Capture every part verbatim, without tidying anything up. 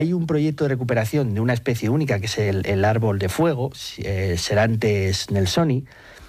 Hay un proyecto de recuperación de una especie única, que es el, el árbol de fuego, eh, Serantes nelsoni,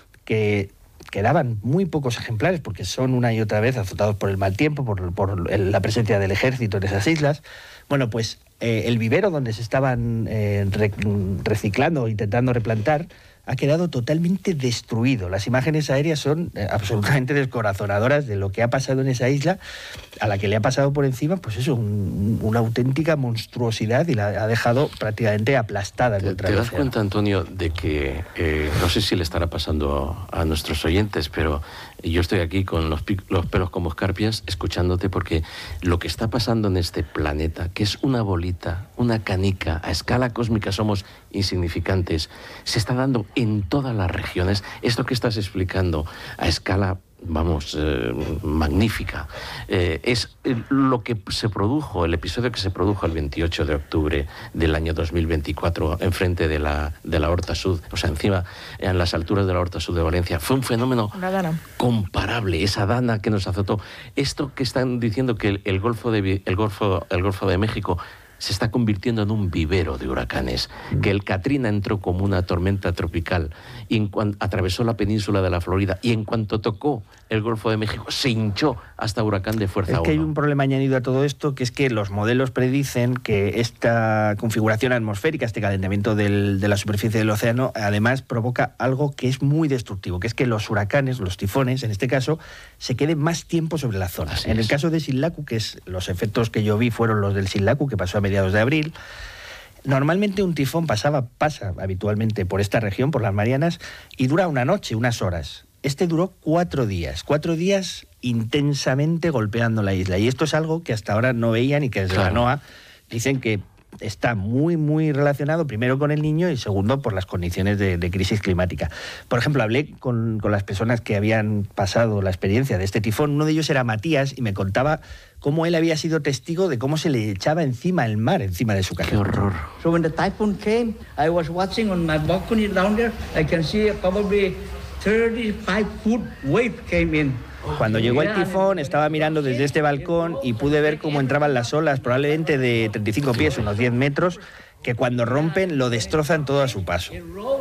que quedaban muy pocos ejemplares porque son una y otra vez azotados por el mal tiempo, por, por el, la presencia del ejército en esas islas. Bueno, pues eh, el vivero donde se estaban eh, re, reciclando, intentando replantar, ha quedado totalmente destruido. Las imágenes aéreas son eh, absolutamente descorazonadoras de lo que ha pasado en esa isla, a la que le ha pasado por encima, pues eso, un, una auténtica monstruosidad, y la ha dejado prácticamente aplastada. ¿Te, te das cuenta, Antonio, de que, eh, no sé si le estará pasando a, a nuestros oyentes, pero yo estoy aquí con los, los pelos como escarpias escuchándote, porque lo que está pasando en este planeta, que es una bolita, una canica, a escala cósmica somos insignificantes, se está dando en todas las regiones. Esto que estás explicando a escala, vamos, eh, magnífica, eh, es lo que se produjo, el episodio que se produjo el veintiocho de octubre del año dos mil veinticuatro enfrente de la, de la Horta Sud, o sea, encima, en las alturas de la Horta Sud de Valencia. Fue un fenómeno comparable, esa dana que nos azotó. Esto que están diciendo que el, el, Golfo de, el, Golfo, el Golfo de México se está convirtiendo en un vivero de huracanes, que el Katrina entró como una tormenta tropical y en cuan, atravesó la península de la Florida, y en cuanto tocó el Golfo de México se hinchó hasta huracán de fuerza uno. Es que hay un problema añadido a todo esto, que es que los modelos predicen que esta configuración atmosférica, este calentamiento del, de la superficie del océano, además provoca algo que es muy destructivo, que es que los huracanes, los tifones, en este caso, se queden más tiempo sobre la zona. Así en es. El caso de Sinlaku, que es los efectos que yo vi fueron los del Sinlaku, que pasó a mediados de abril. Normalmente un tifón pasaba, pasa habitualmente por esta región, por las Marianas, y dura una noche, unas horas. Este duró cuatro días, cuatro días intensamente golpeando la isla. Y esto es algo que hasta ahora no veían, y que desde claro. la NOAA dicen que está muy, muy relacionado, primero con el Niño y segundo por las condiciones de, de crisis climática. Por ejemplo, hablé con, con las personas que habían pasado la experiencia de este tifón. Uno de ellos era Matías, y me contaba cómo él había sido testigo de cómo se le echaba encima el mar, encima de su casa. ¡Qué horror! So when the typhoon came, I was watching on my balcony down there. I can see probably thirty-five foot wave came in. Cuando llegó el tifón, estaba mirando desde este balcón y pude ver cómo entraban las olas, probablemente de treinta y cinco pies, unos diez metros, que cuando rompen lo destrozan todo a su paso.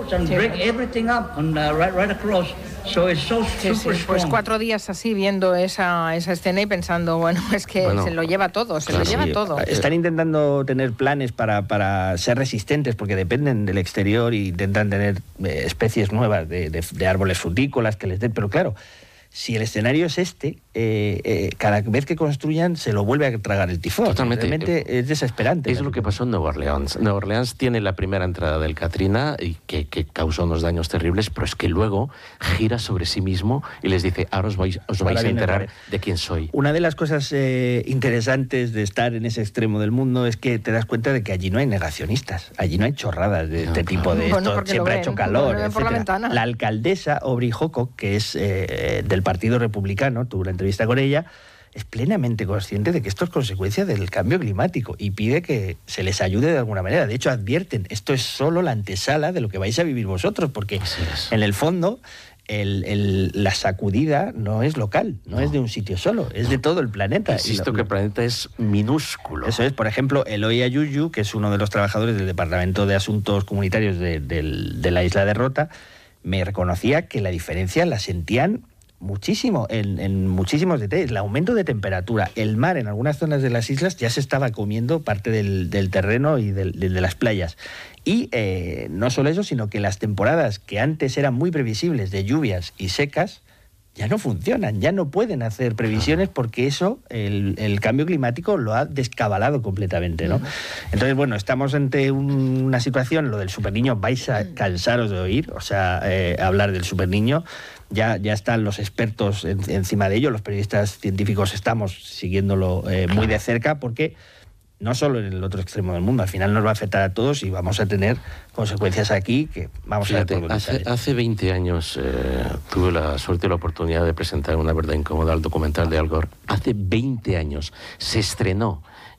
Sí, sí, pues cuatro días así viendo esa, esa escena y pensando, bueno, es que bueno, se lo lleva todo, se claro, lo lleva sí. todo. Están intentando tener planes para, para ser resistentes, porque dependen del exterior, y intentan tener eh, especies nuevas de, de, de árboles frutícolas que les den, pero claro, si el escenario es este, eh, eh, cada vez que construyan se lo vuelve a tragar el tifón. Totalmente. Realmente es desesperante. Es lo que pasó en Nueva Orleans. Nueva Orleans tiene la primera entrada del Katrina, y que, que causó unos daños terribles, pero es que luego gira sobre sí mismo y les dice, ahora os vais, os vais a enterar de quién soy. Una de las cosas eh, interesantes de estar en ese extremo del mundo es que te das cuenta de que allí no hay negacionistas, allí no hay chorradas de este no, tipo claro. de bueno, esto, siempre ven, ha hecho calor, la, la alcaldesa Aubrey Hocok, que es eh, del Partido Republicano, tuve una entrevista con ella, es plenamente consciente de que esto es consecuencia del cambio climático y pide que se les ayude de alguna manera. De hecho, advierten, esto es solo la antesala de lo que vais a vivir vosotros, porque en el fondo el, el, la sacudida no es local, no, no es de un sitio solo, es de todo el planeta. Insisto lo, que el planeta es minúsculo. Eso es. Por ejemplo, Eloy Ayuyu, que es uno de los trabajadores del Departamento de Asuntos Comunitarios de, de, de la isla de Rota, me reconocía que la diferencia la sentían muchísimo, en, en muchísimos detalles. El aumento de temperatura, el mar en algunas zonas de las islas ya se estaba comiendo parte del, del terreno y del, de, de las playas. Y eh, no solo eso, sino que las temporadas que antes eran muy previsibles de lluvias y secas, ya no funcionan, ya no pueden hacer previsiones, porque eso, el, el cambio climático lo ha descabalado completamente, ¿no? Entonces, bueno, estamos ante un, una situación, lo del superniño, vais a cansaros de oír, o sea, eh, hablar del superniño. Ya, ya están los expertos en, encima de ello, los periodistas científicos estamos siguiéndolo eh, muy de cerca, porque no solo en el otro extremo del mundo, al final nos va a afectar a todos y vamos a tener consecuencias aquí que vamos Fíjate, a ver por hace, hace veinte años eh, tuve la suerte y la oportunidad de presentar Una verdad incómoda, al documental de Al Gore. Hace veinte años se estrenó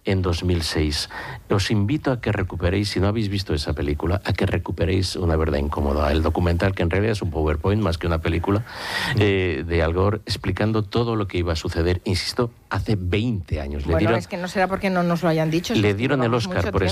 en dos mil seis. Os invito a que recuperéis, si no habéis visto esa película, a que recuperéis Una verdad incómoda, el documental que en realidad es un PowerPoint más que una película, eh, de Al Gore, explicando todo lo que iba a suceder, insisto, hace veinte años. Le bueno, dieron, es que no será porque no nos lo hayan dicho. le dieron el Oscar por